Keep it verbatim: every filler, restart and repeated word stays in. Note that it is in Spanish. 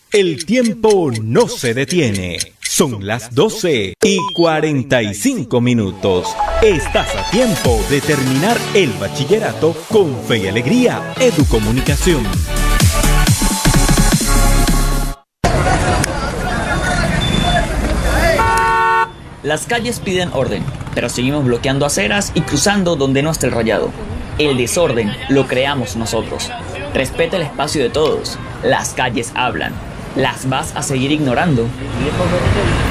El tiempo no se detiene. Son las doce y cuarenta y cinco minutos. Estás a tiempo de terminar el bachillerato con fe y alegría. Educomunicación. Las calles piden orden, pero seguimos bloqueando aceras y cruzando donde no está el rayado. El desorden lo creamos nosotros. Respeta el espacio de todos. Las calles hablan. ¿Las vas a seguir ignorando?